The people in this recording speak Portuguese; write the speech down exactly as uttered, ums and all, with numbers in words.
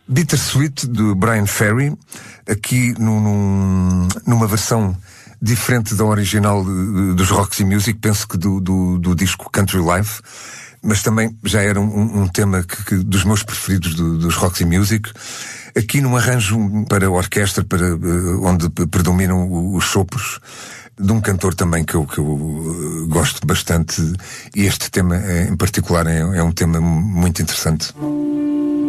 Bittersweet, do Brian Ferry, aqui num, num, numa versão diferente da original dos Roxy Music, penso que do, do, do disco Country Life, mas também já era um, um tema que, que, dos meus preferidos do, dos Roxy Music. Aqui num arranjo para orquestra, para, onde predominam os sopros, de um cantor também que eu, que eu gosto bastante, e este tema em particular é, é um tema muito interessante.